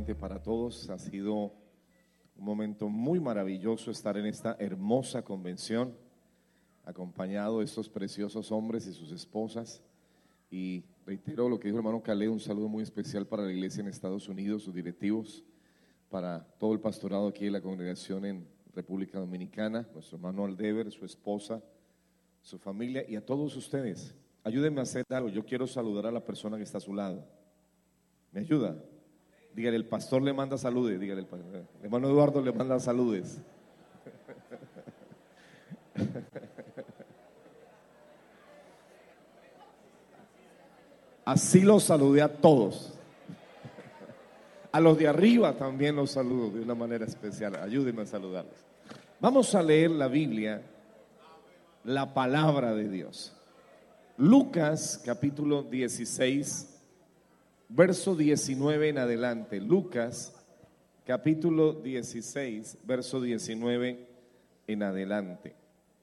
nuevamente para todos. Ha sido un momento muy maravilloso estar en esta hermosa convención, acompañado de estos preciosos hombres y sus esposas. Y reitero lo que dijo el hermano Calé, un saludo muy especial para la iglesia en Estados Unidos, sus directivos, para todo el pastorado aquí de la congregación en República Dominicana, nuestro hermano Aldever, su esposa, su familia y a todos ustedes. Ayúdenme a hacer algo. Yo quiero saludar a la persona que está a su lado. ¿Me ayuda? Dígale, el pastor le manda saludes. Dígale, el hermano Eduardo le manda saludes. Así los saludé a todos. A los de arriba también los saludo de una manera especial. Ayúdenme a saludarlos. Vamos a leer la Biblia, la palabra de Dios. Lucas capítulo 16, verso 19 en adelante. Lucas capítulo 16, verso 19 en adelante.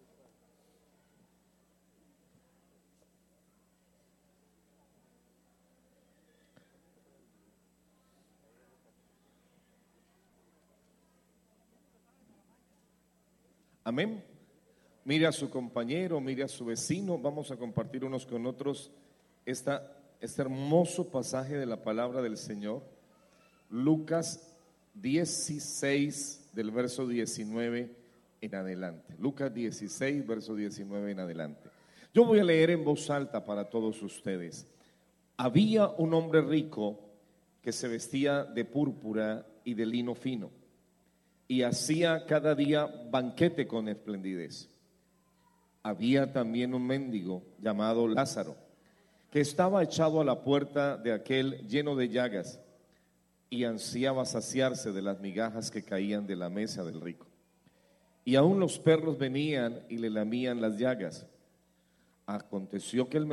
Amén. Mire a su compañero, mire a su vecino. Vamos a compartir unos con otros este hermoso pasaje de la palabra del Señor. Lucas 16, del verso 19 en adelante. Lucas 16, verso 19 en adelante. Yo voy a leer en voz alta para todos ustedes. Había un hombre rico que se vestía de púrpura y de lino fino, y hacía cada día banquete con esplendidez. Había también un mendigo llamado Lázaro, que estaba echado a la puerta de aquel lleno de llagas, y ansiaba saciarse de las migajas que caían de la mesa del rico. Y aún los perros venían y le lamían las llagas. Aconteció que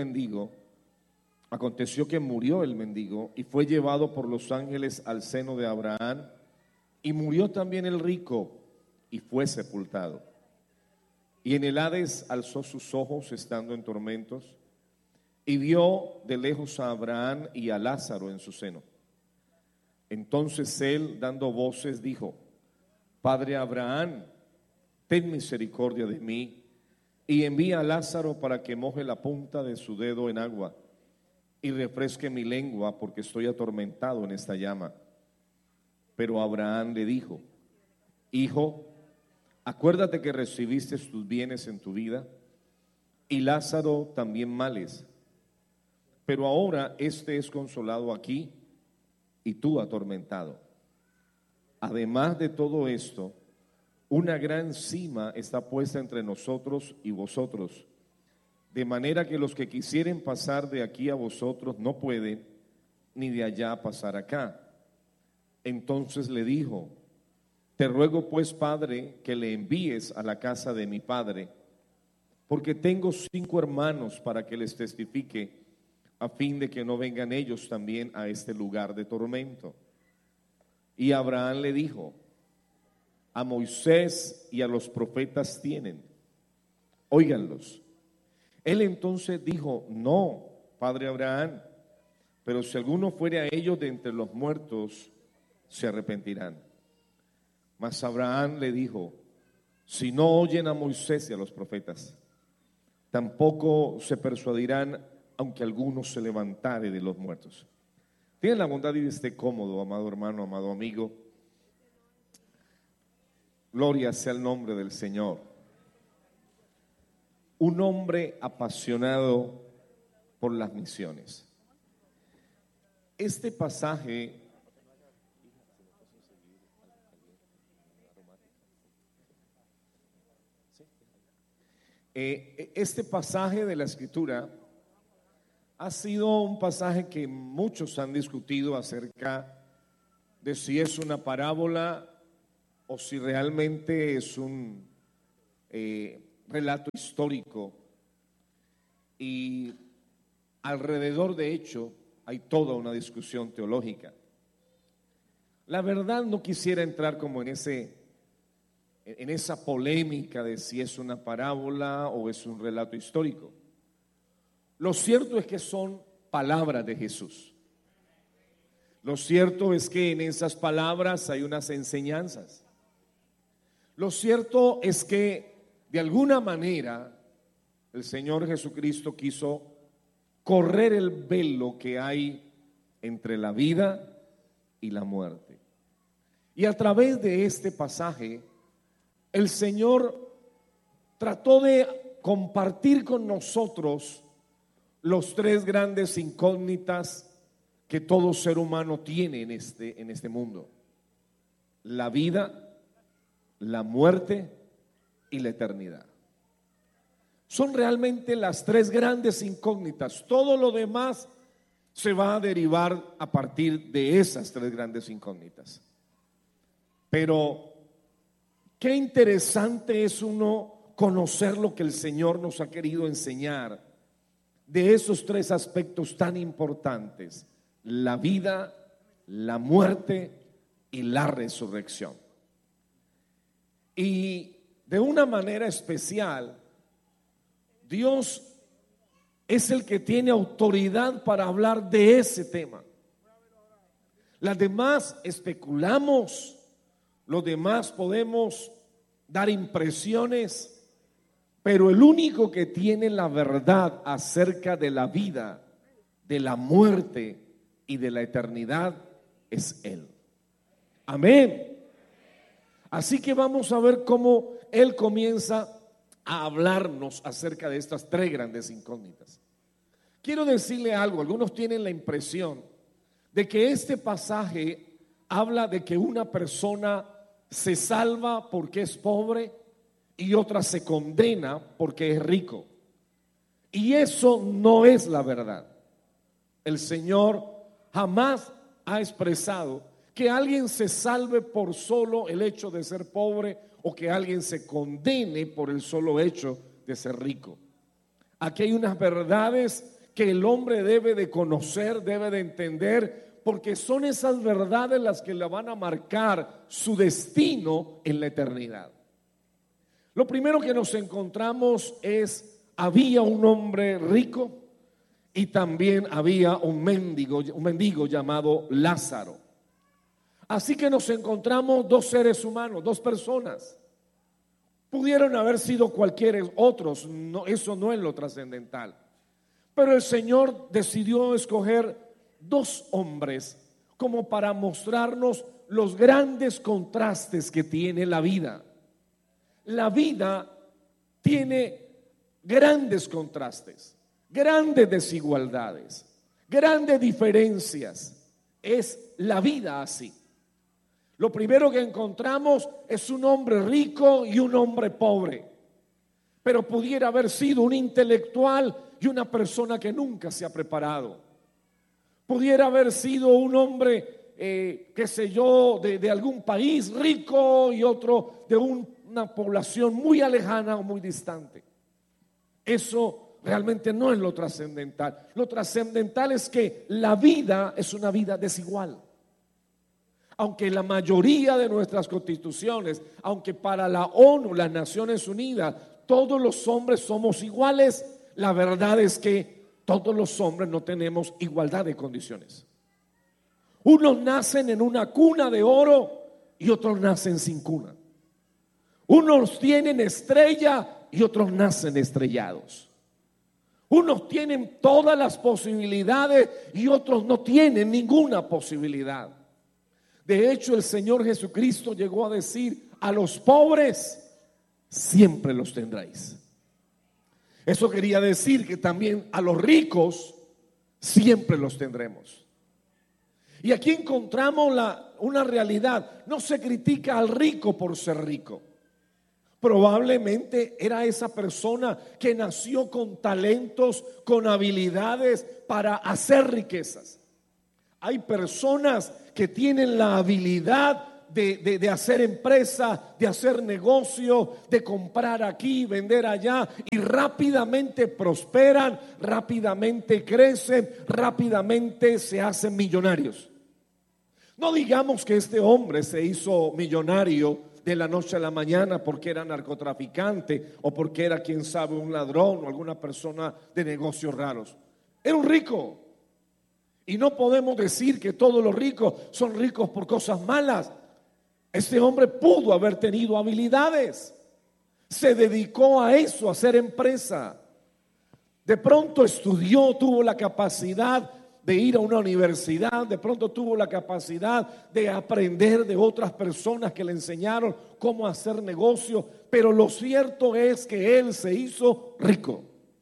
murió el mendigo y fue llevado por los ángeles al seno de Abraham. Y murió también el rico y fue sepultado. Y en el Hades alzó sus ojos estando en tormentos y vio de lejos a Abraham y a Lázaro en su seno. Entonces él, dando voces, dijo: Padre Abraham, ten misericordia de mí y envía a Lázaro para que moje la punta de su dedo en agua y refresque mi lengua, porque estoy atormentado en esta llama. Pero Abraham le dijo: Hijo, acuérdate que recibiste tus bienes en tu vida y Lázaro también males, pero ahora este es consolado aquí y tú atormentado. Además de todo esto, una gran sima está puesta entre nosotros y vosotros, de manera que los que quisieren pasar de aquí a vosotros no pueden, ni de allá pasar acá. Entonces le dijo: Te ruego pues, Padre, que le envíes a la casa de mi padre, porque tengo 5 hermanos, para que les testifique, a fin de que no vengan ellos también a este lugar de tormento. Y Abraham le dijo: A Moisés y a los profetas tienen, óiganlos. Él entonces dijo: No, Padre Abraham, pero si alguno fuere a ellos de entre los muertos, se arrepentirán. Mas Abraham le dijo: Si no oyen a Moisés y a los profetas, tampoco se persuadirán, aunque alguno se levantare de los muertos. Tienen la bondad y esté cómodo, amado hermano, amado amigo. Gloria sea el nombre del Señor. Un hombre apasionado por las misiones. Este pasaje de la Escritura ha sido un pasaje que muchos han discutido acerca de si es una parábola o si realmente es un relato histórico. Y alrededor de hecho hay toda una discusión teológica. La verdad, no quisiera entrar como en esa polémica de si es una parábola o es un relato histórico. Lo cierto es que son palabras de Jesús. Lo cierto es que en esas palabras hay unas enseñanzas. Lo cierto es que de alguna manera el Señor Jesucristo quiso correr el velo que hay entre la vida y la muerte. Y a través de este pasaje, el Señor trató de compartir con nosotros los tres grandes incógnitas que todo ser humano tiene en este mundo: la vida, la muerte y la eternidad. Son realmente las tres grandes incógnitas. Todo lo demás se va a derivar a partir de esas tres grandes incógnitas. Pero qué interesante es uno conocer lo que el Señor nos ha querido enseñar de esos tres aspectos tan importantes: la vida, la muerte y la resurrección. Y de una manera especial, Dios es el que tiene autoridad para hablar de ese tema. Las demás especulamos, los demás podemos dar impresiones, pero el único que tiene la verdad acerca de la vida, de la muerte y de la eternidad es Él. Amén. Así que vamos a ver cómo Él comienza a hablarnos acerca de estas tres grandes incógnitas. Quiero decirle algo: algunos tienen la impresión de que este pasaje habla de que una persona se salva porque es pobre y otra se condena porque es rico. Y eso no es la verdad. El Señor jamás ha expresado que alguien se salve por solo el hecho de ser pobre o que alguien se condene por el solo hecho de ser rico. Aquí hay unas verdades que el hombre debe de conocer, debe de entender, porque son esas verdades las que le van a marcar su destino en la eternidad. Lo primero que nos encontramos es: había un hombre rico y también había un mendigo llamado Lázaro. Así que nos encontramos dos seres humanos, dos personas. Pudieron haber sido cualquiera otros, no, eso no es lo trascendental. Pero el Señor decidió escoger dos hombres como para mostrarnos los grandes contrastes que tiene la vida. La vida tiene grandes contrastes, grandes desigualdades, grandes diferencias. Es la vida así. Lo primero que encontramos es un hombre rico y un hombre pobre, pero pudiera haber sido un intelectual y una persona que nunca se ha preparado. Pudiera haber sido un hombre, qué sé yo, de algún país rico y otro de una población muy alejana o muy distante. Eso realmente no es lo trascendental. Lo trascendental es que la vida es una vida desigual. Aunque la mayoría de nuestras constituciones, aunque para la ONU, las Naciones Unidas, todos los hombres somos iguales, la verdad es que todos los hombres no tenemos igualdad de condiciones. Unos nacen en una cuna de oro y otros nacen sin cuna. Unos tienen estrella y otros nacen estrellados. Unos tienen todas las posibilidades y otros no tienen ninguna posibilidad. De hecho, el Señor Jesucristo llegó a decir: a los pobres siempre los tendréis. Eso quería decir que también a los ricos siempre los tendremos. Y aquí encontramos una realidad. No se critica al rico por ser rico. Probablemente era esa persona que nació con talentos, con habilidades para hacer riquezas. Hay personas que tienen la habilidad de hacer empresa, de hacer negocio, de comprar aquí, vender allá, y rápidamente prosperan, rápidamente crecen, rápidamente se hacen millonarios. No digamos que este hombre se hizo millonario de la noche a la mañana porque era narcotraficante o porque era, quién sabe, un ladrón o alguna persona de negocios raros. Era un rico. Y no podemos decir que todos los ricos son ricos por cosas malas. Este hombre pudo haber tenido habilidades. Se dedicó a eso, a hacer empresa. De pronto estudió, tuvo la capacidad de ir a una universidad, de pronto tuvo la capacidad de aprender de otras personas que le enseñaron cómo hacer negocio, pero lo cierto es que él se hizo rico.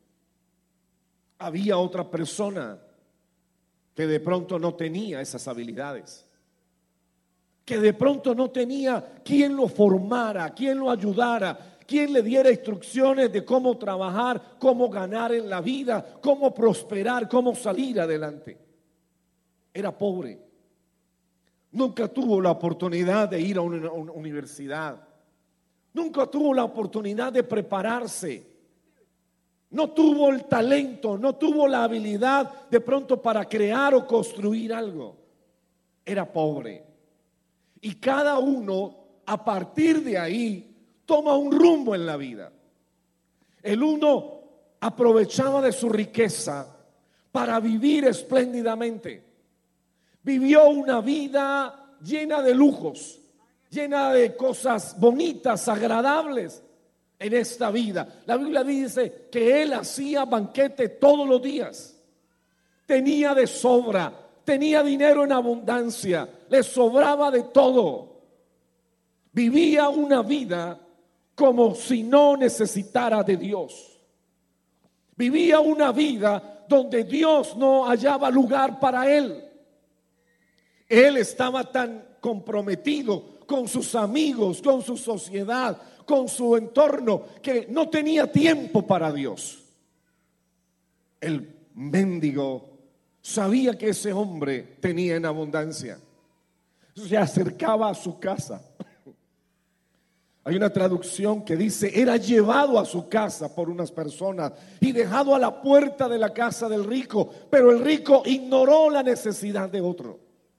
Había otra persona que de pronto no tenía esas habilidades, que de pronto no tenía quien lo formara, quien lo ayudara, quien le diera instrucciones de cómo trabajar, cómo ganar en la vida, cómo prosperar, cómo salir adelante. Era pobre. Nunca tuvo la oportunidad de ir a una universidad. Nunca tuvo la oportunidad de prepararse. No tuvo el talento, no tuvo la habilidad de pronto para crear o construir algo. Era pobre. Y cada uno, a partir de ahí, toma un rumbo en la vida. El uno aprovechaba de su riqueza para vivir espléndidamente. Vivió una vida llena de lujos, llena de cosas bonitas, agradables en esta vida. La Biblia dice que él hacía banquete todos los días. Tenía de sobra, tenía dinero en abundancia, le sobraba de todo. Vivía una vida como si no necesitara de Dios. Vivía una vida donde Dios no hallaba lugar para él. Él estaba tan comprometido con sus amigos, con su sociedad, con su entorno, que no tenía tiempo para Dios. El mendigo sabía que ese hombre tenía en abundancia. Se acercaba a su casa. Hay una traducción que dice: era llevado a su casa por unas personas y dejado a la puerta de la casa del rico, pero el rico ignoró la necesidad de otro.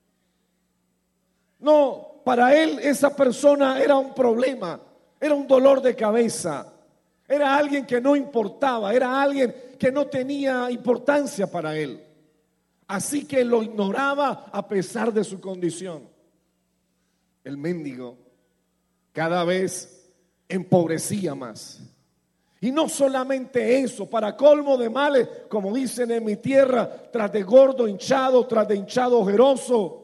No, para él esa persona era un problema, era un dolor de cabeza, era alguien que no importaba, era alguien que no tenía importancia para él. Así que lo ignoraba a pesar de su condición. El mendigo cada vez empobrecía más. Y no solamente eso, para colmo de males, como dicen en mi tierra, tras de gordo hinchado, tras de hinchado ojeroso.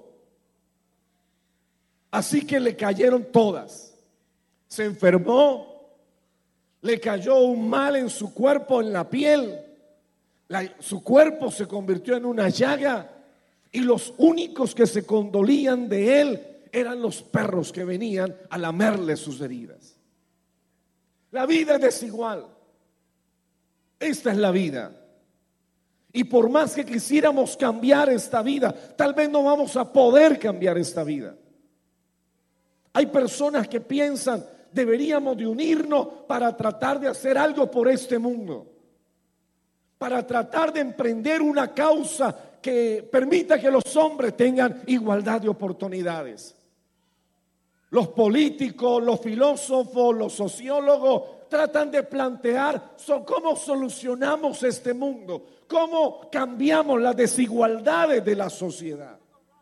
Así que le cayeron todas. Se enfermó, le cayó un mal en su cuerpo, en la piel. Su cuerpo se convirtió en una llaga y los únicos que se condolían de él eran los perros que venían a lamerle sus heridas. La vida es desigual. Esta es la vida. Y por más que quisiéramos cambiar esta vida, tal vez no vamos a poder cambiar esta vida. Hay personas que piensan: deberíamos de unirnos para tratar de hacer algo por este mundo, para tratar de emprender una causa que permita que los hombres tengan igualdad de oportunidades. Los políticos, los filósofos, los sociólogos tratan de plantear cómo solucionamos este mundo, cómo cambiamos las desigualdades de la sociedad.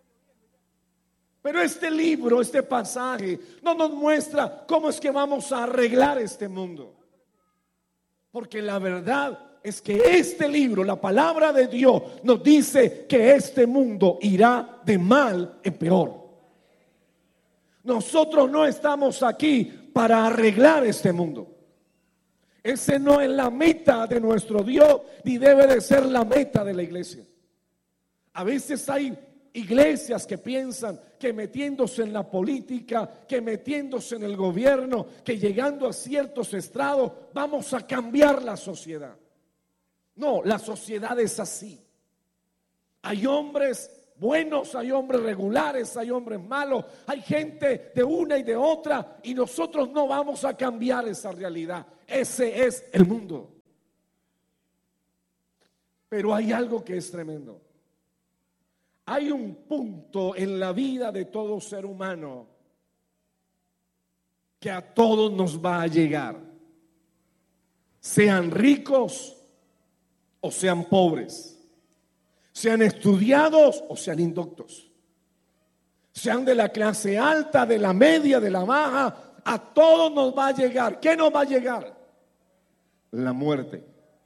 Pero este libro, este pasaje, no nos muestra cómo es que vamos a arreglar este mundo. Porque la verdad es que este libro, la palabra de Dios, nos dice que este mundo irá de mal en peor. Nosotros no estamos aquí para arreglar este mundo. Ese no es la meta de nuestro Dios, ni debe de ser la meta de la iglesia. A veces hay iglesias que piensan que metiéndose en la política, que metiéndose en el gobierno, que llegando a ciertos estrados vamos a cambiar la sociedad. No, la sociedad es así. Hay hombres buenos, hay hombres regulares, hay hombres malos, hay gente de una y de otra, y nosotros no vamos a cambiar esa realidad. Ese es el mundo. Pero hay algo que es tremendo. Hay un punto en la vida de todo ser humano que a todos nos va a llegar, sean ricos o sean pobres, sean estudiados o sean indoctos, sean de la clase alta, de la media, de la baja, a todos nos va a llegar. ¿Qué nos va a llegar? La muerte.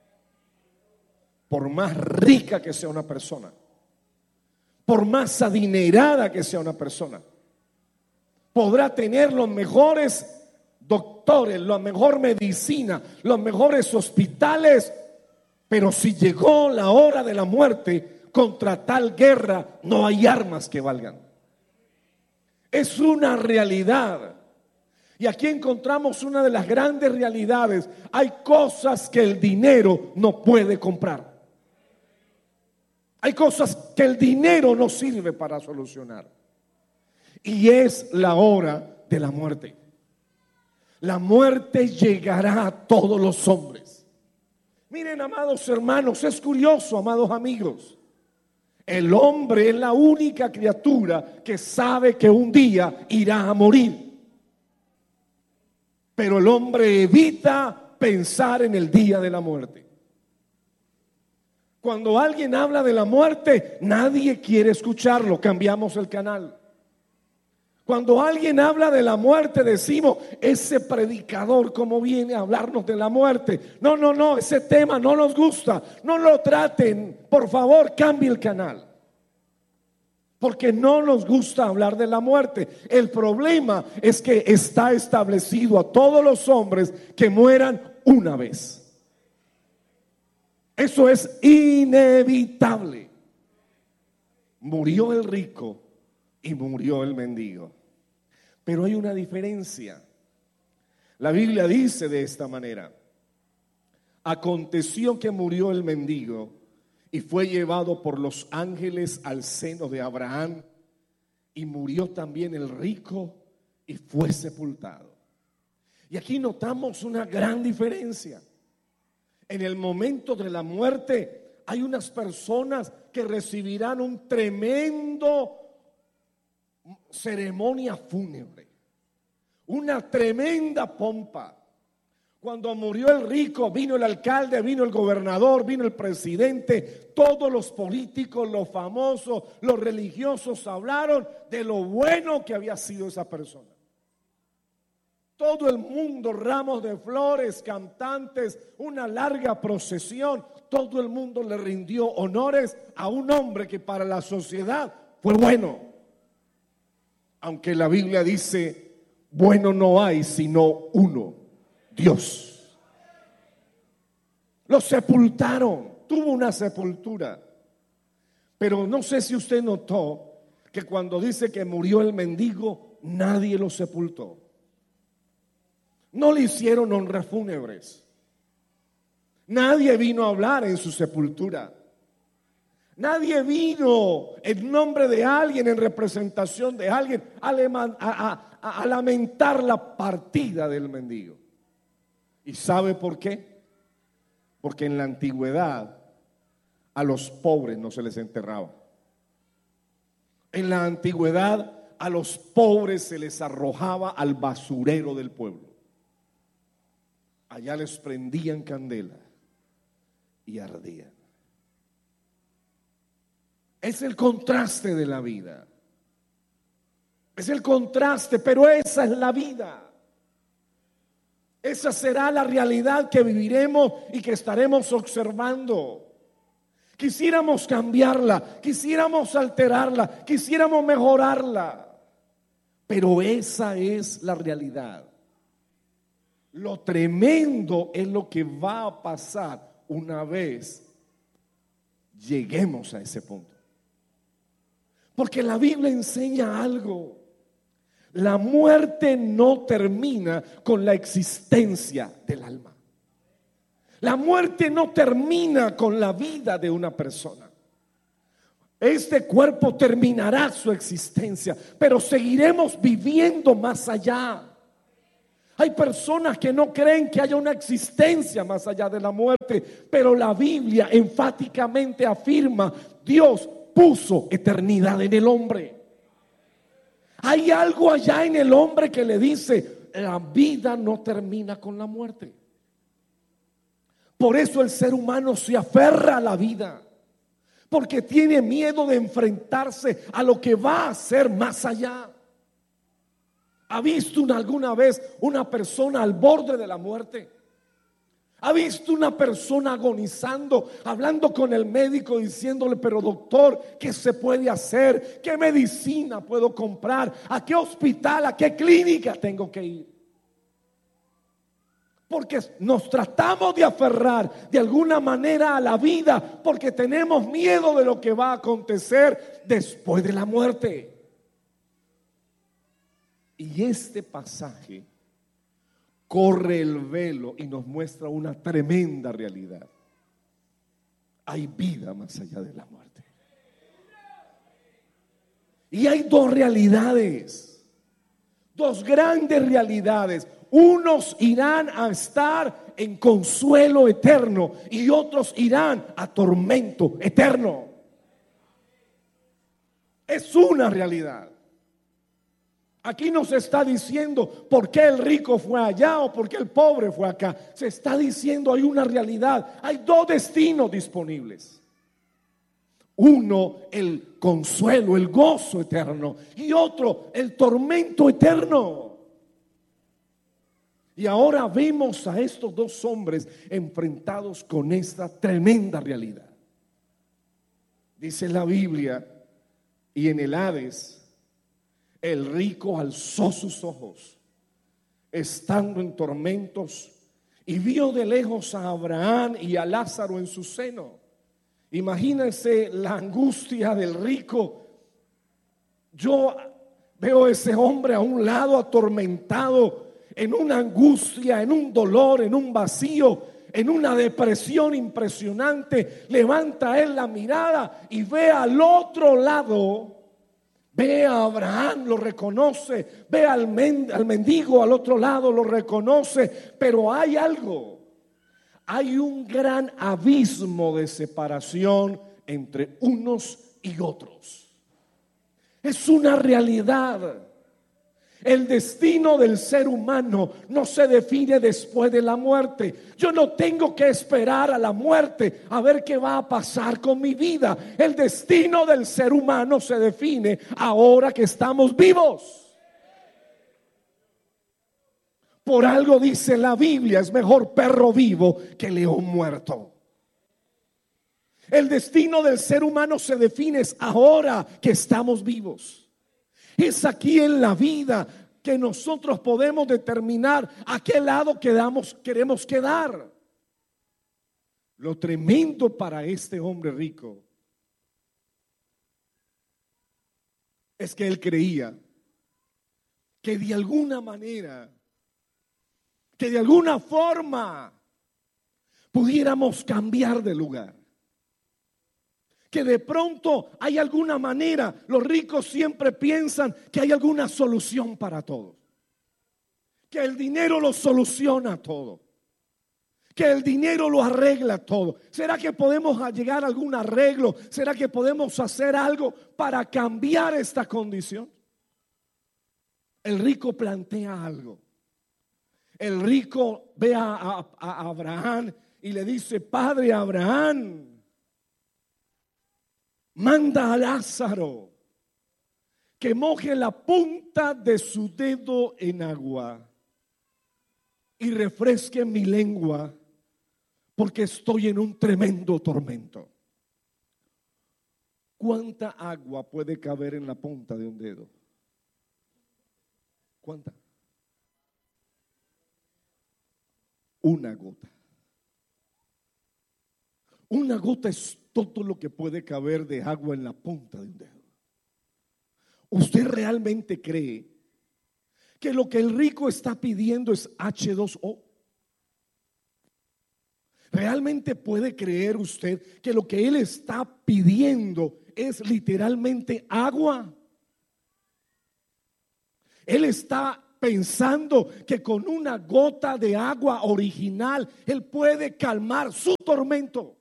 Por más rica que sea una persona, por más adinerada que sea una persona, podrá tener los mejores doctores, la mejor medicina, los mejores hospitales, pero si llegó la hora de la muerte, contra tal guerra no hay armas que valgan. Es una realidad. Y aquí encontramos una de las grandes realidades. Hay cosas que el dinero no puede comprar. Hay cosas que el dinero no sirve para solucionar. Y es la hora de la muerte. La muerte llegará a todos los hombres. Miren, amados hermanos, es curioso, amados amigos. El hombre es la única criatura que sabe que un día irá a morir. Pero el hombre evita pensar en el día de la muerte. Cuando alguien habla de la muerte, nadie quiere escucharlo, cambiamos el canal. Cuando alguien habla de la muerte, decimos, ese predicador, ¿cómo viene a hablarnos de la muerte? No, ese tema no nos gusta, no lo traten, por favor, cambie el canal. Porque no nos gusta hablar de la muerte. El problema es que está establecido a todos los hombres que mueran una vez. Eso es inevitable. Murió el rico y murió el mendigo. Pero hay una diferencia. La Biblia dice de esta manera: aconteció que murió el mendigo y fue llevado por los ángeles al seno de Abraham, y murió también el rico y fue sepultado. Y aquí notamos una gran diferencia. En el momento de la muerte hay unas personas que recibirán un tremendo ceremonia fúnebre, una tremenda pompa. Cuando murió el rico, vino el alcalde, vino el gobernador, vino el presidente, todos los políticos, los famosos, los religiosos hablaron de lo bueno que había sido esa persona. Todo el mundo, ramos de flores, cantantes, una larga procesión, todo el mundo le rindió honores a un hombre que para la sociedad fue bueno. Aunque la Biblia dice, bueno no hay sino uno, Dios. Lo sepultaron, tuvo una sepultura. Pero no sé si usted notó que cuando dice que murió el mendigo, nadie lo sepultó. No le hicieron honras fúnebres. Nadie vino a hablar en su sepultura. Nadie vino en nombre de alguien, en representación de alguien, a lamentar la partida del mendigo. ¿Y sabe por qué? Porque en la antigüedad a los pobres no se les enterraba. En la antigüedad a los pobres se les arrojaba al basurero del pueblo. Allá les prendían candela y ardían. Es el contraste de la vida. Es el contraste, pero esa es la vida. Esa será la realidad que viviremos y que estaremos observando. Quisiéramos cambiarla, quisiéramos alterarla, quisiéramos mejorarla, pero esa es la realidad. Lo tremendo es lo que va a pasar una vez lleguemos a ese punto. Porque la Biblia enseña algo. La muerte no termina con la existencia del alma. La muerte no termina con la vida de una persona. Este cuerpo terminará su existencia, pero seguiremos viviendo más allá. Hay personas que no creen que haya una existencia más allá de la muerte, pero la Biblia enfáticamente afirma: Dios puso eternidad en el hombre. Hay algo allá en el hombre que le dice: la vida no termina con la muerte. Por eso el ser humano se aferra a la vida. porque tiene miedo de enfrentarse a lo que va a ser más allá. ¿Ha visto alguna vez una persona al borde de la muerte? ¿Ha visto una persona agonizando, hablando con el médico, diciéndole: pero doctor, ¿qué se puede hacer? ¿Qué medicina puedo comprar? ¿A qué hospital, a qué clínica tengo que ir? Porque nos tratamos de aferrar de alguna manera a la vida, porque tenemos miedo de lo que va a acontecer después de la muerte. Y este pasaje corre el velo y nos muestra una tremenda realidad. Hay vida más allá de la muerte. Y hay dos realidades, dos grandes realidades. Unos irán a estar en consuelo eterno y otros irán a tormento eterno. Es una realidad. Aquí no se está diciendo por qué el rico fue allá o por qué el pobre fue acá. Se está diciendo hay una realidad. Hay dos destinos disponibles. Uno, el consuelo, el gozo eterno, y otro, el tormento eterno. Y ahora vemos a estos dos hombres enfrentados con esta tremenda realidad. Dice la Biblia: y en el Hades el rico alzó sus ojos, estando en tormentos, y vio de lejos a Abraham y a Lázaro en su seno. Imagínense la angustia del rico. Yo veo a ese hombre a un lado atormentado, en una angustia, en un dolor, en un vacío, en una depresión impresionante. Levanta él la mirada y ve al otro lado. Ve a Abraham, lo reconoce. Ve al mendigo al otro lado, lo reconoce. Pero hay algo. Hay un gran abismo de separación entre unos y otros. Es una realidad. El destino del ser humano no se define después de la muerte. Yo no tengo que esperar a la muerte a ver qué va a pasar con mi vida. El destino del ser humano se define ahora que estamos vivos. Por algo dice la Biblia: es mejor perro vivo que león muerto. El destino del ser humano se define ahora que estamos vivos. Es aquí en la vida que nosotros podemos determinar a qué lado queremos quedar. Lo tremendo para este hombre rico es que él creía que de alguna manera, que de alguna forma pudiéramos cambiar de lugar. Que de pronto hay alguna manera. Los ricos siempre piensan que hay alguna solución para todo, que el dinero lo soluciona todo, que el dinero lo arregla todo. ¿Será que podemos llegar a algún arreglo? ¿Será que podemos hacer algo para cambiar esta condición? El rico plantea algo. El rico ve a Abraham y le dice: Padre Abraham, manda a Lázaro que moje la punta de su dedo en agua y refresque mi lengua, porque estoy en un tremendo tormento. ¿Cuánta agua puede caber en la punta de un dedo? ¿Cuánta? Una gota. Una gota es todo lo que puede caber de agua en la punta de un dedo. ¿Usted realmente cree que lo que el rico está pidiendo es H2O? ¿Realmente puede creer usted que lo que él está pidiendo es literalmente agua? Él está pensando que con una gota de agua original él puede calmar su tormento.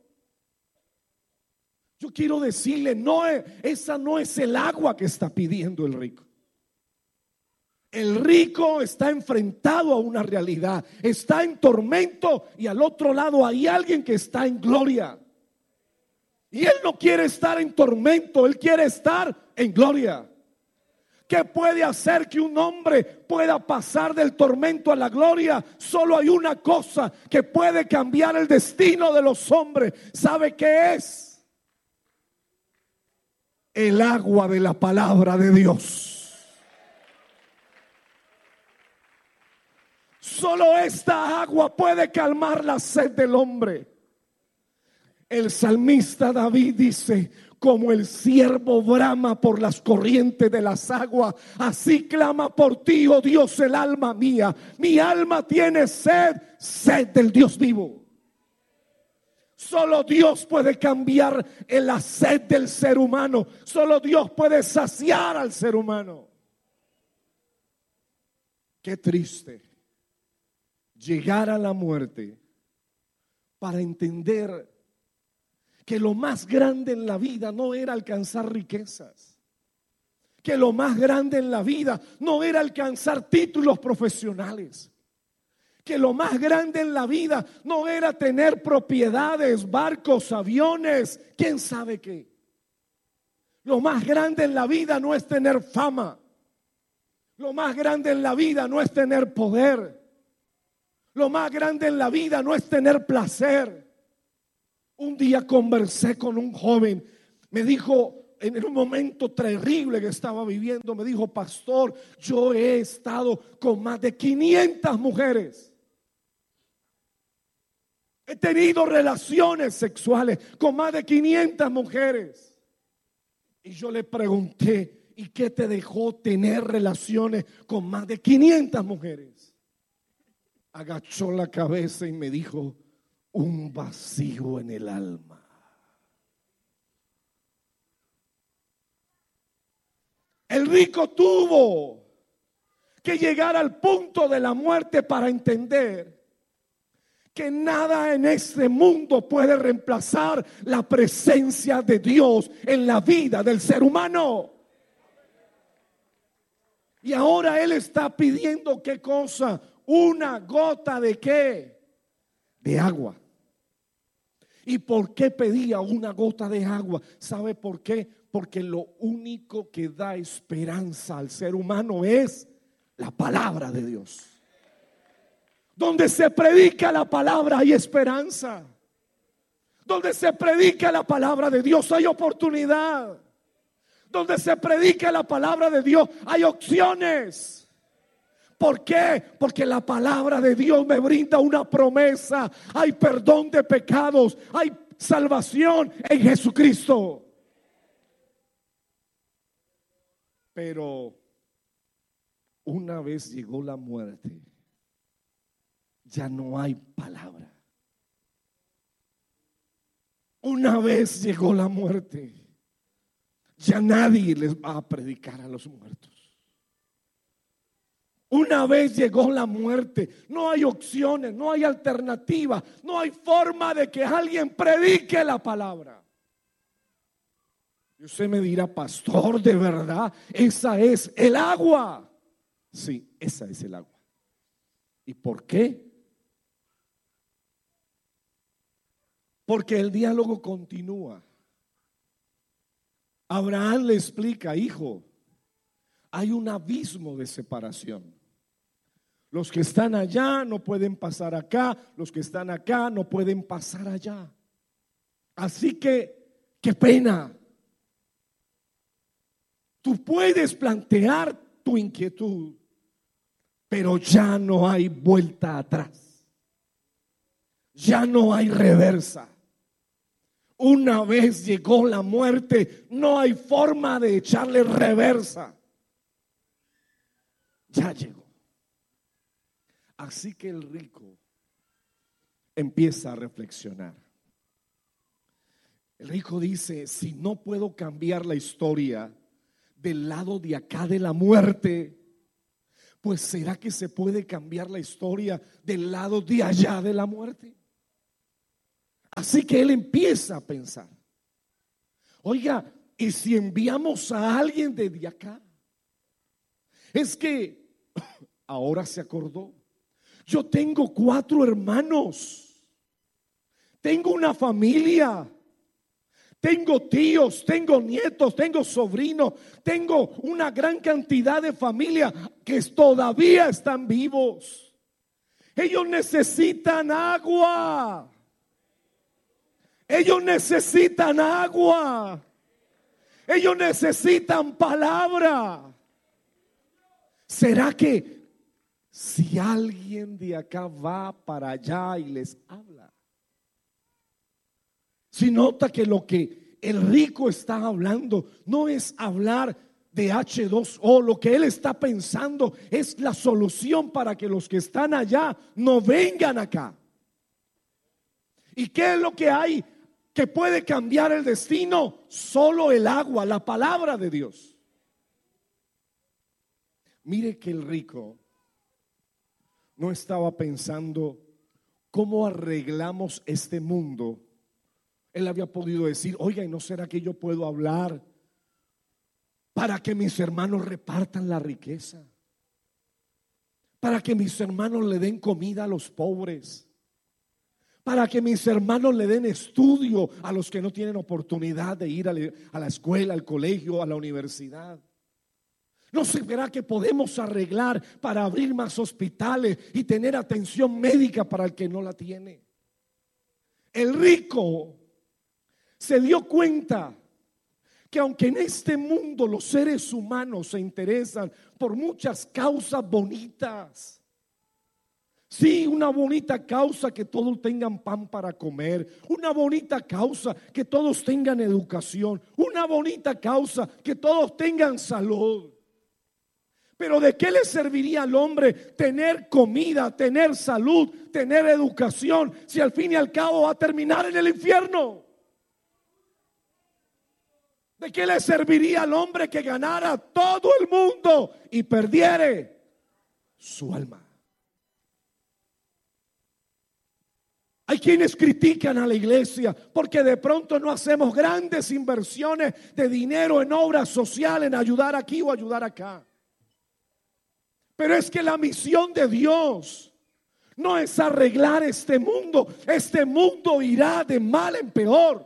Yo quiero decirle, esa no es el agua que está pidiendo el rico. El rico está enfrentado a una realidad, está en tormento, y al otro lado hay alguien que está en gloria. Y Él no quiere estar en tormento, Él quiere estar en gloria. ¿Qué puede hacer que un hombre pueda pasar del tormento a la gloria? Solo hay una cosa que puede cambiar el destino de los hombres. ¿Sabe qué es? El agua de la palabra de Dios. Solo esta agua puede calmar la sed del hombre. El salmista David dice: como el ciervo brama por las corrientes de las aguas, así clama por ti, oh Dios, el alma mía. Mi alma tiene sed, sed del Dios vivo. Solo Dios puede cambiar la sed del ser humano. Solo Dios puede saciar al ser humano. Qué triste llegar a la muerte para entender que lo más grande en la vida no era alcanzar riquezas, que lo más grande en la vida no era alcanzar títulos profesionales, que lo más grande en la vida no era tener propiedades, barcos, aviones, quién sabe qué. Lo más grande en la vida no es tener fama, lo más grande en la vida no es tener poder, lo más grande en la vida no es tener placer. Un día conversé con un joven, me dijo, en un momento terrible que estaba viviendo, me dijo: pastor, yo he estado con más de 500 mujeres. He tenido relaciones sexuales con más de 500 mujeres. Y yo le pregunté: ¿y qué te dejó tener relaciones con más de 500 mujeres? Agachó la cabeza y me dijo: un vacío en el alma. El rico tuvo que llegar al punto de la muerte para entender que nada en este mundo puede reemplazar la presencia de Dios en la vida del ser humano. Y ahora él está pidiendo, ¿qué cosa? Una gota de ¿qué? De agua. ¿Y por qué pedía una gota de agua? ¿Sabe por qué? Porque lo único que da esperanza al ser humano es la palabra de Dios. Donde se predica la palabra hay esperanza. Donde se predica la palabra de Dios hay oportunidad. Donde se predica la palabra de Dios hay opciones. ¿Por qué? Porque la palabra de Dios me brinda una promesa. Hay perdón de pecados, hay salvación en Jesucristo. Pero una vez llegó la muerte, ya no hay palabra. Una vez llegó la muerte, ya nadie les va a predicar a los muertos. Una vez llegó la muerte, no hay opciones, no hay alternativa, no hay forma de que alguien predique la palabra. Y usted me dirá: pastor, ¿de verdad esa es el agua? Sí, esa es el agua. ¿Y por qué? Porque el diálogo continúa. Abraham le explica: hijo, hay un abismo de separación. Los que están allá no pueden pasar acá, los que están acá no pueden pasar allá. Así que, qué pena. Tú puedes plantear tu inquietud, pero ya no hay vuelta atrás. Ya no hay reversa. Una vez llegó la muerte, no hay forma de echarle reversa. Ya llegó. Así que el rico empieza a reflexionar. El rico dice: si no puedo cambiar la historia del lado de acá de la muerte, pues ¿será que se puede cambiar la historia del lado de allá de la muerte? Así que él empieza a pensar: oiga, ¿y si enviamos a alguien desde acá? Es que ahora se acordó. Yo tengo 4 hermanos, tengo una familia, Tengo tíos, tengo nietos, tengo sobrinos, tengo una gran cantidad de familia que todavía están vivos. Ellos necesitan agua. Ellos necesitan agua. Ellos necesitan palabra. ¿Será que si alguien de acá va para allá y les habla? Si nota que lo que el rico está hablando no es hablar de H2O, lo que él está pensando es la solución para que los que están allá no vengan acá. ¿Y qué es lo que hay que puede cambiar el destino? Solo el agua, la palabra de Dios. Mire que el rico no estaba pensando cómo arreglamos este mundo. Él había podido decir, oiga, ¿y no será que yo puedo hablar para que mis hermanos repartan la riqueza? Para que mis hermanos le den comida a los pobres. Para que mis hermanos le den estudio a los que no tienen oportunidad de ir a la escuela, al colegio, a la universidad. ¿No se verá que podemos arreglar para abrir más hospitales y tener atención médica para el que no la tiene? El rico se dio cuenta que aunque en este mundo los seres humanos se interesan por muchas causas bonitas, sí, una bonita causa que todos tengan pan para comer, una bonita causa que todos tengan educación, una bonita causa que todos tengan salud. Pero ¿de qué le serviría al hombre tener comida, tener salud, tener educación, si al fin y al cabo va a terminar en el infierno? ¿De qué le serviría al hombre que ganara todo el mundo y perdiere su alma? Hay quienes critican a la iglesia porque de pronto no hacemos grandes inversiones de dinero en obras sociales, en ayudar aquí o ayudar acá. Pero es que la misión de Dios no es arreglar este mundo. Este mundo irá de mal en peor.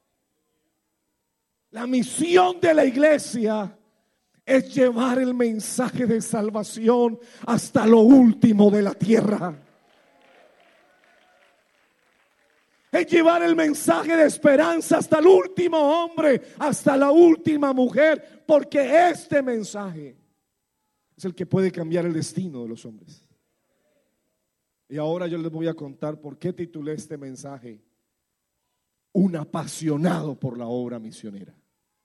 La misión de la iglesia es llevar el mensaje de salvación hasta lo último de la tierra. Es llevar el mensaje de esperanza hasta el último hombre, hasta la última mujer, porque este mensaje es el que puede cambiar el destino de los hombres. Y ahora yo les voy a contar por qué titulé este mensaje Un apasionado por la obra misionera.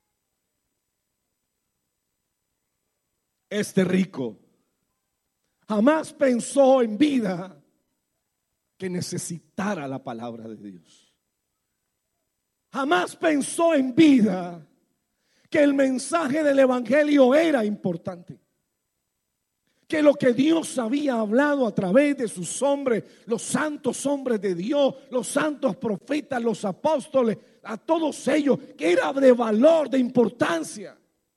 Este rico jamás pensó en vida que necesitara la palabra de Dios. Jamás pensó en vida que el mensaje del evangelio era importante. Que lo que Dios había hablado a través de sus hombres, los santos hombres de Dios, los santos profetas, los apóstoles, a todos ellos, que era de valor, de importancia.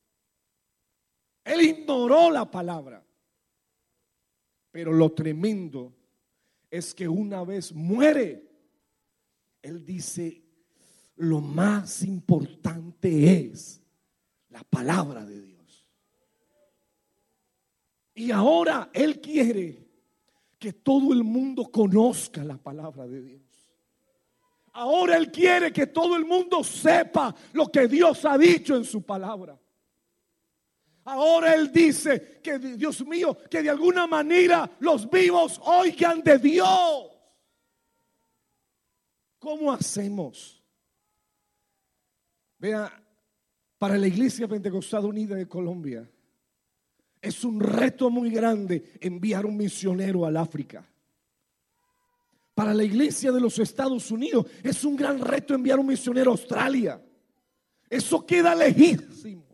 Él ignoró la palabra. Pero lo tremendo es que una vez muere, él dice, lo más importante es la palabra de Dios. Y ahora él quiere que todo el mundo conozca la palabra de Dios. Ahora él quiere que todo el mundo sepa lo que Dios ha dicho en su palabra. Ahora él dice que, Dios mío, que de alguna manera los vivos oigan de Dios. ¿Cómo hacemos? Vea, para la Iglesia Pentecostal Unida de Colombia es un reto muy grande enviar un misionero al África. Para la Iglesia de los Estados Unidos es un gran reto enviar un misionero a Australia. Eso queda lejísimo.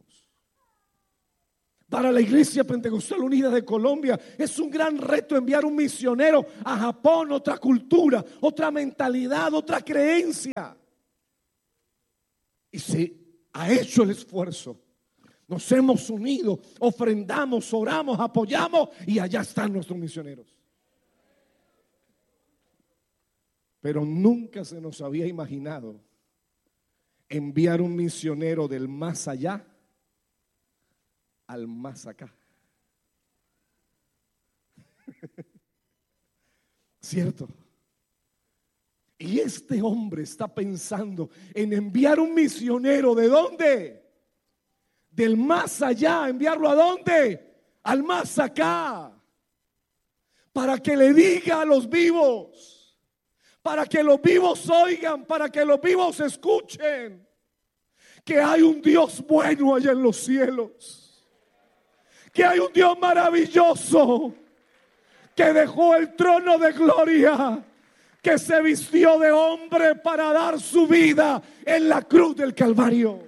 Para la Iglesia Pentecostal Unida de Colombia es un gran reto enviar un misionero a Japón, otra cultura, otra mentalidad, otra creencia. Y se ha hecho el esfuerzo. Nos hemos unido, ofrendamos, oramos, apoyamos y allá están nuestros misioneros. Pero nunca se nos había imaginado enviar un misionero del más allá al más acá. ¿Cierto? Y este hombre está pensando en enviar un misionero. ¿De dónde? Del más allá. ¿Enviarlo a dónde? Al más acá. Para que le diga a los vivos, para que los vivos oigan, para que los vivos escuchen que hay un Dios bueno allá en los cielos, que hay un Dios maravilloso que dejó el trono de gloria, que se vistió de hombre para dar su vida en la cruz del Calvario.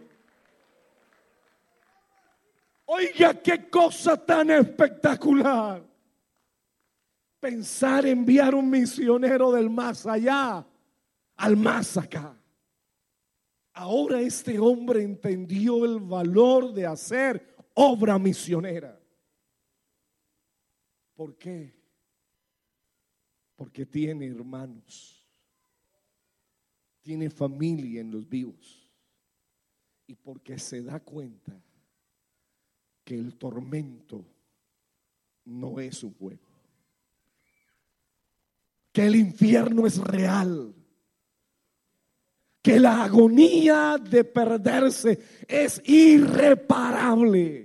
Oiga, qué cosa tan espectacular. Pensar enviar un misionero del más allá al más acá. Ahora este hombre entendió el valor de hacer obra misionera. ¿Por qué? Porque tiene hermanos, tiene familia en los vivos, y porque se da cuenta que el tormento no es un juego, que el infierno es real, que la agonía de perderse es irreparable,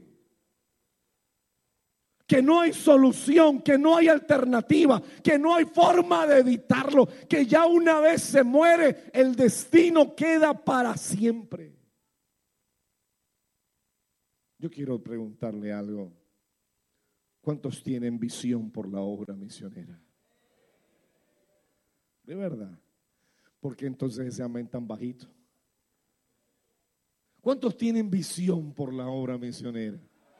que no hay solución, que no hay alternativa, que no hay forma de evitarlo, que ya una vez se muere, el destino queda para siempre. Yo quiero preguntarle algo. ¿Cuántos tienen visión por la obra misionera? De verdad. ¿Por qué entonces se aman tan bajito? ¿Cuántos tienen visión por la obra misionera?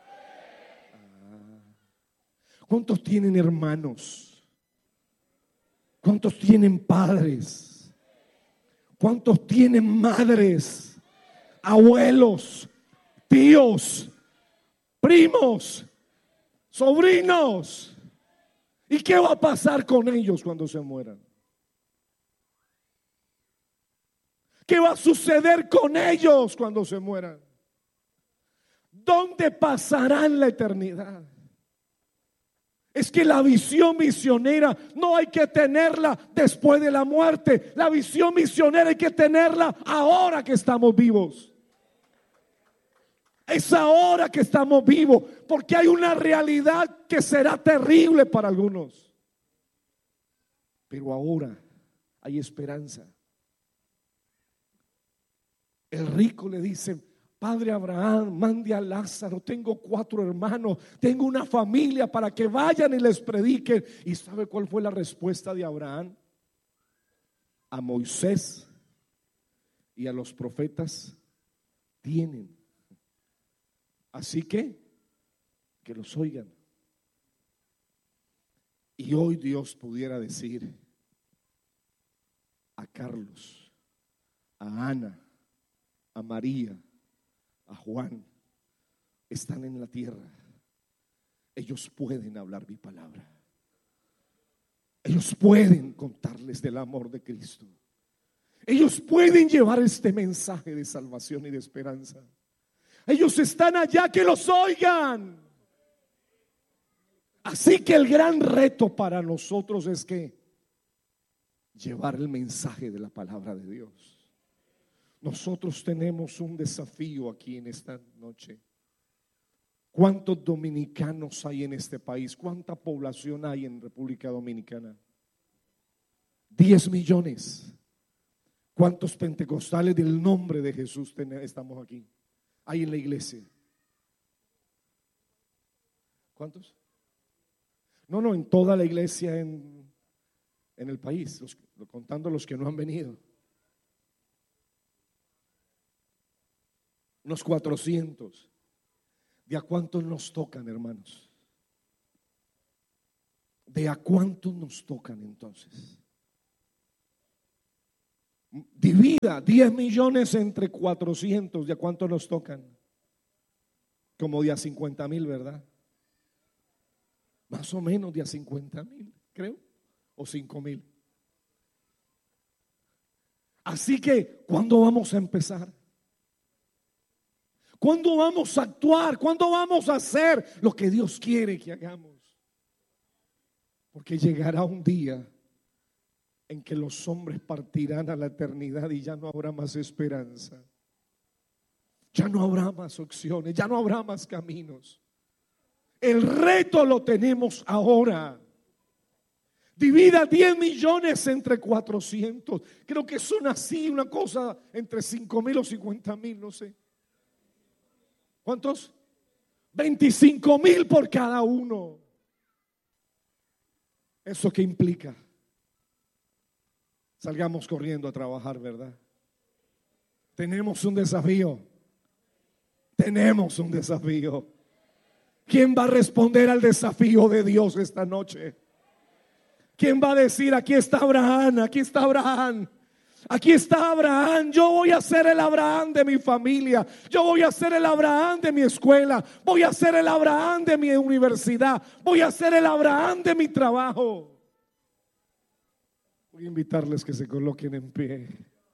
¿Cuántos tienen hermanos? ¿Cuántos tienen padres? ¿Cuántos tienen madres, abuelos, tíos, primos, sobrinos? ¿Y qué va a pasar con ellos cuando se mueran? ¿Qué va a suceder con ellos cuando se mueran? ¿Dónde pasarán la eternidad? Es que la visión misionera no hay que tenerla después de la muerte. La visión misionera hay que tenerla ahora que estamos vivos. Es ahora que estamos vivos, porque hay una realidad que será terrible para algunos. Pero ahora hay esperanza. El rico le dice: Padre Abraham, mande a Lázaro, tengo 4 hermanos, tengo una familia para que vayan y les prediquen. ¿Y sabe cuál fue la respuesta de Abraham? A Moisés y a los profetas tienen, así que los oigan. Y hoy Dios pudiera decir a Carlos, a Ana, a María, a Juan, están en la tierra, ellos pueden hablar mi palabra, ellos pueden contarles del amor de Cristo, ellos pueden llevar este mensaje de salvación y de esperanza. Ellos están allá, que los oigan. Así que el gran reto para nosotros es que llevar el mensaje de la palabra de Dios. Nosotros tenemos un desafío aquí en esta noche. ¿Cuántos dominicanos hay en este país? ¿Cuánta población hay en República Dominicana? 10 millones. ¿Cuántos pentecostales del nombre de Jesús estamos aquí? Hay en la iglesia. ¿Cuántos? No, en toda la iglesia en el país, contando los que no han venido. Unos 400. ¿De a cuántos nos tocan, hermanos? ¿De a cuántos nos tocan entonces? Divida 10 millones entre 400. ¿De a cuántos nos tocan? Como de a 50,000, ¿verdad? Más o menos de a 50,000, creo, o 5,000. Así que, ¿cuándo vamos a empezar? ¿Cuándo vamos a actuar? ¿Cuándo vamos a hacer lo que Dios quiere que hagamos? Porque llegará un día en que los hombres partirán a la eternidad y ya no habrá más esperanza. Ya no habrá más opciones, ya no habrá más caminos. El reto lo tenemos ahora. Divida 10 millones entre 400. Creo que son así, una cosa entre 5,000 o 50,000, no sé. ¿Cuántos? 25,000 por cada uno. ¿Eso qué implica? Salgamos corriendo a trabajar, ¿verdad? Tenemos un desafío. Tenemos un desafío. ¿Quién va a responder al desafío de Dios esta noche? ¿Quién va a decir, aquí está Abraham, aquí está Abraham, aquí está Abraham? Yo voy a ser el Abraham de mi familia, yo voy a ser el Abraham de mi escuela, voy a ser el Abraham de mi universidad, voy a ser el Abraham de mi trabajo. Voy a invitarles que se coloquen en pie.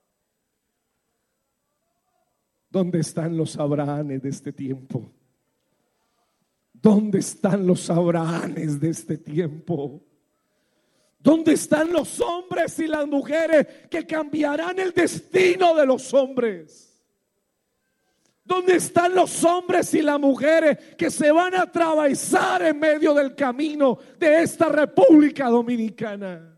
¿Dónde están los Abrahames de este tiempo? ¿Dónde están los Abrahames de este tiempo? ¿Dónde están los hombres y las mujeres que cambiarán el destino de los hombres? ¿Dónde están los hombres y las mujeres que se van a atravesar en medio del camino de esta República Dominicana?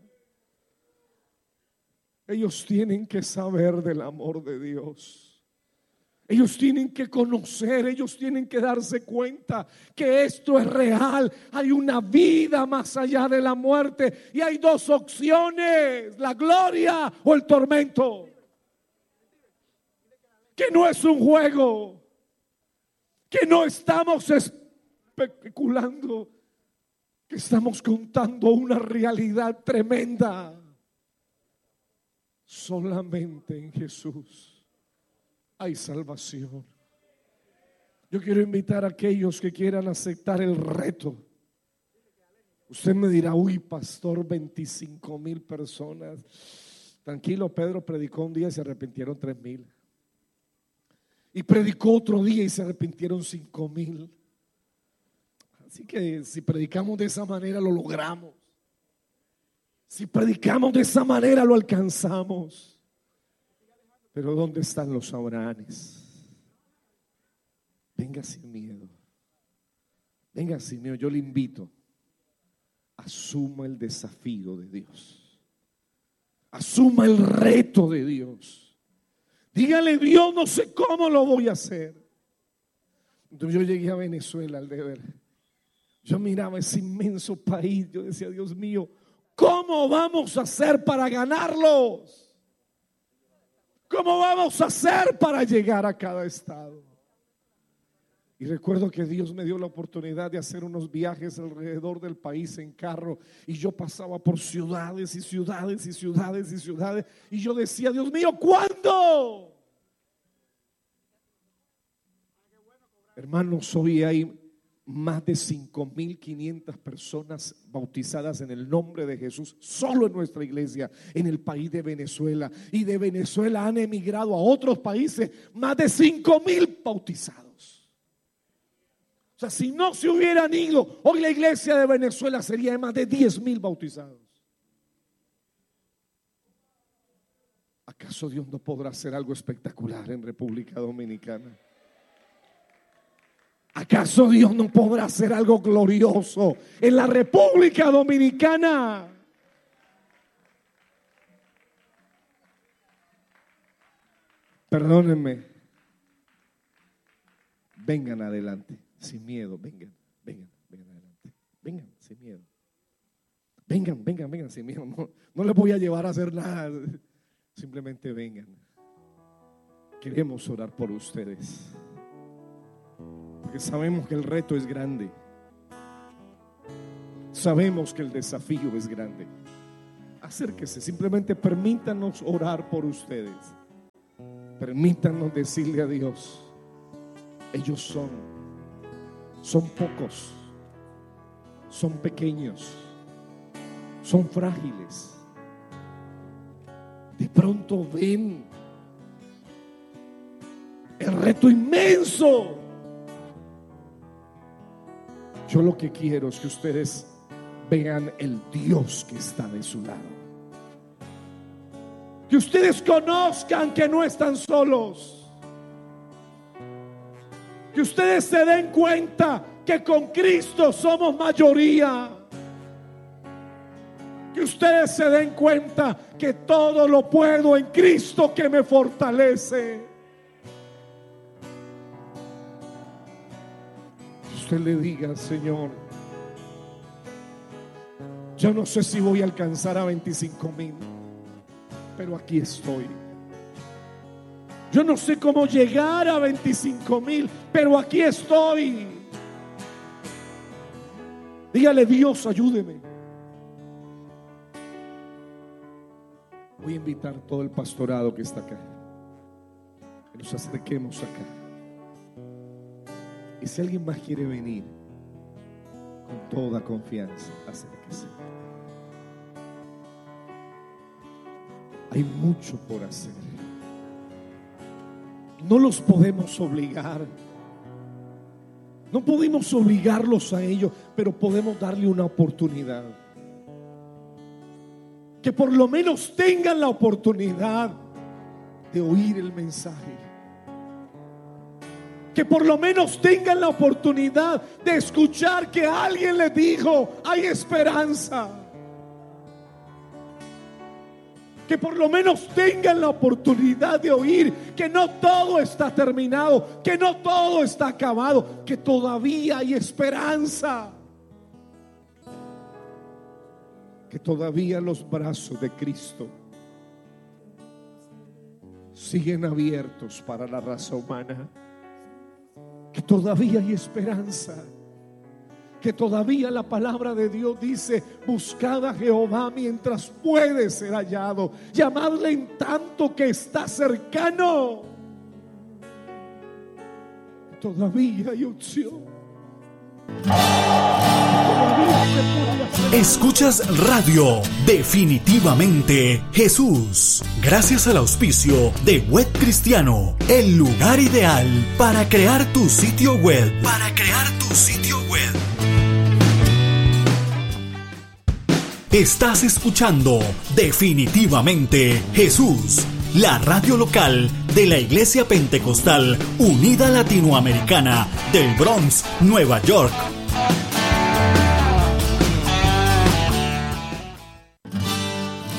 Ellos tienen que saber del amor de Dios. Ellos tienen que conocer, ellos tienen que darse cuenta que esto es real. Hay una vida más allá de la muerte y hay dos opciones: la gloria o el tormento. Que no es un juego, que no estamos especulando, que estamos contando una realidad tremenda. Solamente en Jesús hay salvación. Yo quiero invitar a aquellos que quieran aceptar el reto. Usted me dirá, uy, pastor, 25,000 personas. Tranquilo, Pedro predicó un día y se arrepintieron 3,000. Y predicó otro día y se arrepintieron 5,000. Así que si predicamos de esa manera lo logramos. Si predicamos de esa manera lo alcanzamos. Pero ¿dónde están los Abrahames? Venga sin miedo. Venga sin miedo. Yo le invito. Asuma el desafío de Dios. Asuma el reto de Dios. Dígale, Dios, no sé cómo lo voy a hacer. Entonces yo llegué a Venezuela al deber. Yo miraba ese inmenso país. Yo decía, Dios mío, ¿cómo vamos a hacer para ganarlos? ¿Cómo vamos a hacer para llegar a cada estado? Y recuerdo que Dios me dio la oportunidad de hacer unos viajes alrededor del país en carro. Y yo pasaba por ciudades y ciudades y ciudades y ciudades. Y yo decía, Dios mío, ¿cuándo? Hermanos, hoy hay más de 5,500 personas bautizadas en el nombre de Jesús solo en nuestra iglesia en el país de Venezuela, y de Venezuela han emigrado a otros países más de 5,000 bautizados. O sea, si no se hubieran ido, hoy la iglesia de Venezuela sería de más de 10,000 bautizados. ¿Acaso Dios no podrá hacer algo espectacular en República Dominicana? ¿Acaso Dios no podrá hacer algo glorioso en la República Dominicana? Perdónenme. Vengan adelante, sin miedo, vengan adelante. Vengan, sin miedo. Vengan, sin miedo. No les voy a llevar a hacer nada. Simplemente vengan. Queremos orar por ustedes. Porque sabemos que el reto es grande. Sabemos que el desafío es grande. Acérquese, simplemente permítanos orar por ustedes. Permítanos decirle a Dios, ellos son pocos, son pequeños, son frágiles. De pronto ven el reto inmenso. Yo lo que quiero es que ustedes vean el Dios que está de su lado. Que ustedes conozcan que no están solos. Que ustedes se den cuenta que con Cristo somos mayoría. Que ustedes se den cuenta que todo lo puedo en Cristo que me fortalece. Usted le diga al Señor: yo no sé si voy a alcanzar a 25,000, pero aquí estoy. Yo no sé cómo llegar a 25,000, pero aquí estoy. Dígale: Dios, ayúdeme. Voy a invitar a todo el pastorado que está acá, que nos acerquemos acá. Y si alguien más quiere venir, con toda confianza, acérquese. Hay mucho por hacer. No los podemos obligar. No podemos obligarlos a ello, pero podemos darle una oportunidad. Que por lo menos tengan la oportunidad de oír el mensaje. Que por lo menos tengan la oportunidad de escuchar que alguien les dijo: hay esperanza. Que por lo menos tengan la oportunidad de oír que no todo está terminado, que no todo está acabado, que todavía hay esperanza. Que todavía los brazos de Cristo siguen abiertos para la raza humana. Que todavía hay esperanza. Que todavía la palabra de Dios dice: buscad a Jehová mientras puede ser hallado, llamadle en tanto que está cercano. Todavía hay opción. Escuchas Radio Definitivamente Jesús, gracias al auspicio de Web Cristiano, el lugar ideal para crear tu sitio web. Estás escuchando Definitivamente Jesús, la radio local de la Iglesia Pentecostal Unida Latinoamericana del Bronx, Nueva York,